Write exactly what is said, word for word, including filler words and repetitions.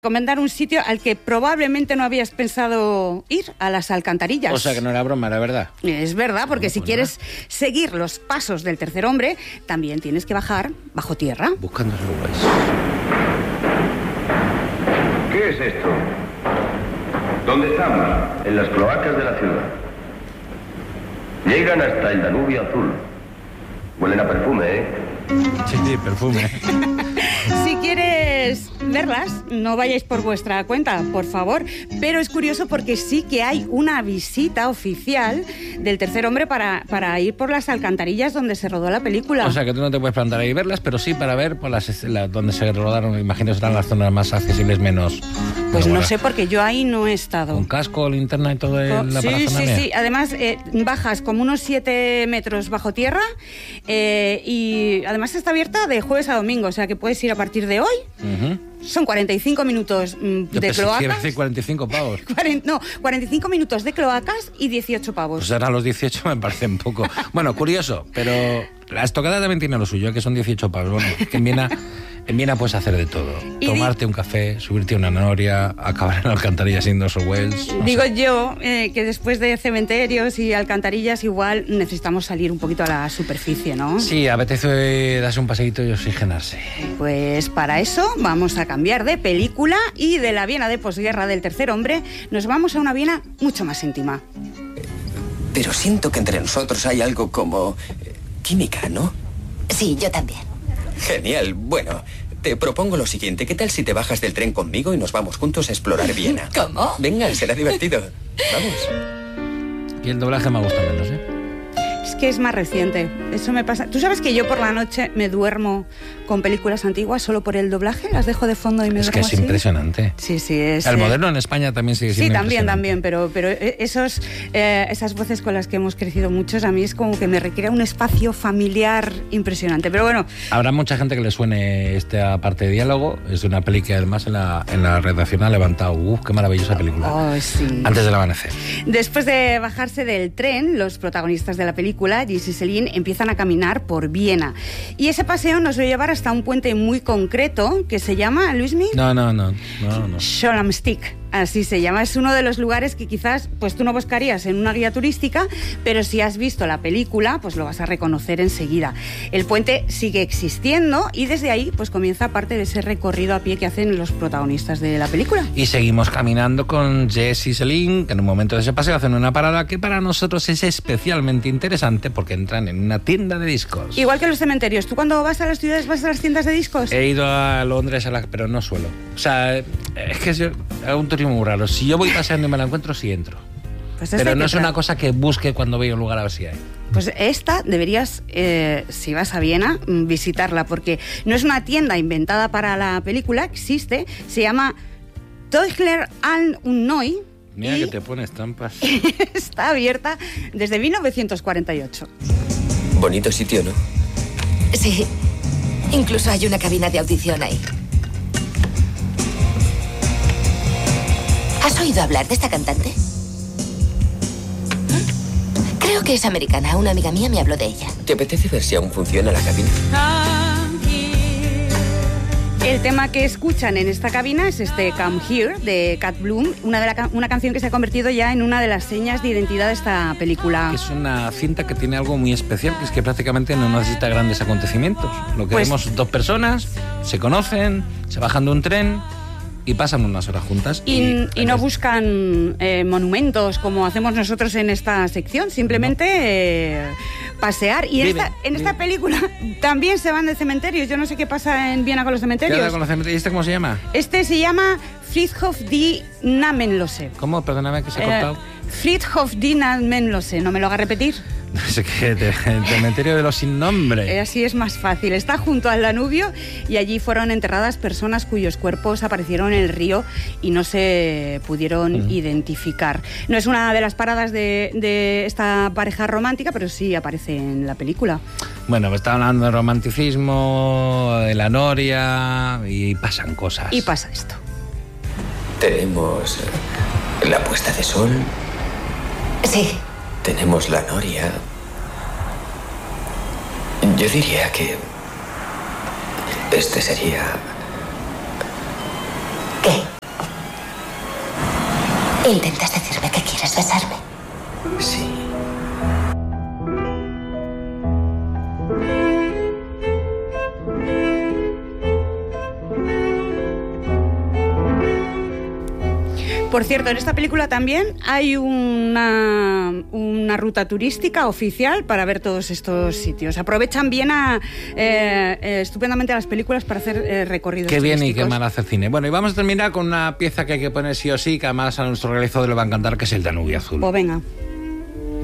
Recomendar un sitio al que probablemente no habías pensado ir, a las alcantarillas. O sea que no era broma, era verdad. Es verdad, porque no, si pues quieres nada. seguir los pasos del tercer hombre, también tienes que bajar bajo tierra. Buscando Surways. ¿Qué es esto? ¿Dónde estamos? En las cloacas de la ciudad. Llegan hasta el Danubio Azul. Huelen a perfume, ¿eh? Sí, sí, perfume. Si quieres verlas, no vayáis por vuestra cuenta, por favor. Pero es curioso porque sí que hay una visita oficial del tercer hombre para, para ir por las alcantarillas donde se rodó la película. O sea que tú no te puedes plantar ahí y verlas, pero sí para ver por las, la, donde se rodaron. Imagino serán las zonas más accesibles, menos... Pues bueno, no sé, porque yo ahí no he estado. Con casco, linterna y todo en la Sí, parafernalia. sí, sí. Además, eh, bajas como unos siete metros bajo tierra eh, y además está abierta de jueves a domingo, o sea que puedes ir a partir de hoy. Uh-huh. Son cuarenta y cinco minutos mm, Yo de pensé que iba a cloacas. decir cuarenta y cinco pavos. cuarenta, no, cuarenta y cinco minutos de cloacas y dieciocho pavos. Pues ahora los dieciocho me parecen poco. Bueno, curioso, pero la estocada también tiene lo suyo, que son dieciocho pavos. Bueno, que en Viena, en Viena puedes hacer de todo. Y Tomarte di- un café, subirte a una noria, acabar en la alcantarilla sin dos Wells. No Digo sé. yo eh, que después de cementerios y alcantarillas igual necesitamos salir un poquito a la superficie, ¿no? Sí, apetece darse un paseíto y oxigenarse. Pues para eso vamos a cambiar de película y de la Viena de posguerra del tercer hombre nos vamos a una Viena mucho más íntima. Pero siento que entre nosotros hay algo como eh, química, ¿no? Sí, yo también. Genial. Bueno, te propongo lo siguiente. ¿Qué tal si te bajas del tren conmigo y nos vamos juntos a explorar Viena? ¿Cómo? Venga, será divertido. Vamos. Y el doblaje me gusta menos, ¿eh? Es que es más reciente, eso me pasa. ¿Tú sabes que yo por la noche me duermo con películas antiguas solo por el doblaje? Las dejo de fondo y me Es duermo que es así. impresionante. Sí, sí, es... El eh, moderno en España también sigue Sí, siendo también, impresionante. también, pero, pero esos, eh, esas voces con las que hemos crecido muchos, a mí es como que me requiere un espacio familiar impresionante. Pero bueno, Habrá mucha gente que le suene esta parte de diálogo. Es de una peli que además en la, en la redacción ha levantado. ¡Uf, qué maravillosa película! oh, sí. Antes del amanecer. Después de bajarse del tren, los protagonistas de la película, Gis y Celine, empiezan a caminar por Viena. Y ese paseo nos va a llevar hasta un puente muy concreto que se llama, Luismi, No, no, no. no, no. Scholamstick. Así se llama. Es uno de los lugares que quizás pues tú no buscarías en una guía turística, pero si has visto la película, pues lo vas a reconocer enseguida. El puente sigue existiendo y desde ahí pues comienza parte de ese recorrido a pie que hacen los protagonistas de la película. Y seguimos caminando con Jess y Celine, que en un momento de ese paseo hacen una parada que para nosotros es especialmente interesante porque entran en una tienda de discos. Igual que los cementerios. ¿Tú cuando vas a las ciudades vas a las tiendas de discos? He ido a Londres, a la, pero no suelo. O sea, es que yo hago un turismo muy raro. Si yo voy paseando y me la encuentro, sí entro. Pues esta Pero hay no que es una entrar. cosa que busque cuando voy a un lugar a ver si hay. Pues esta deberías, eh, si vas a Viena, mm, visitarla, porque no es una tienda inventada para la película, existe, se llama Teugler an und Neu. Mira y que te pones trampas. está abierta desde mil novecientos cuarenta y ocho. Bonito sitio, ¿no? Sí. Incluso hay una cabina de audición ahí. ¿Has oído hablar de esta cantante? ¿Mm? Creo que es americana. Una amiga mía me habló de ella. ¿Te apetece ver si aún funciona la cabina? El tema que escuchan en esta cabina es este Come Here de Cat Bloom, una, de la ca- una canción que se ha convertido ya en una de las señas de identidad de esta película. Es una cinta que tiene algo muy especial, que es que prácticamente no necesita grandes acontecimientos. Lo que Pues- vemos dos personas, se conocen, se bajan de un tren y pasan unas horas juntas. Y, y no buscan eh, monumentos como hacemos nosotros en esta sección, simplemente eh, pasear. Y en, Viven, esta, en esta viven. película también se van de cementerios. Yo no sé qué pasa en Viena con los ¿Qué cementerios. onda con los cementerios? ¿Y este cómo se llama? Este se llama Friedhof die Namenlose. ¿Cómo? Perdóname que se ha Eh, cortado. Friedhof die Namenlose, no me lo haga repetir. No sé qué, de- el cementerio de los sin nombre. Eh, así es más fácil. Está junto al Danubio y allí fueron enterradas personas cuyos cuerpos aparecieron en el río y no se pudieron Mm. identificar. No es una de las paradas de, de esta pareja romántica, pero sí aparece en la película. Bueno, pues está hablando de romanticismo, de la noria y pasan cosas. Y pasa esto. Tenemos eh, la puesta de sol, Sí. tenemos la noria. Yo diría que este sería ¿Qué? ¿Intentas decirme que quieres besarme? Sí. Por cierto, en esta película también hay una, una ruta turística oficial para ver todos estos sitios. Aprovechan bien a, eh, eh, estupendamente a las películas para hacer eh, recorridos Qué bien turísticos. y qué mal hace cine. Bueno, y vamos a terminar con una pieza que hay que poner sí o sí, que además a nuestro realizador le va a encantar, que es el Danubio Azul. Pues venga.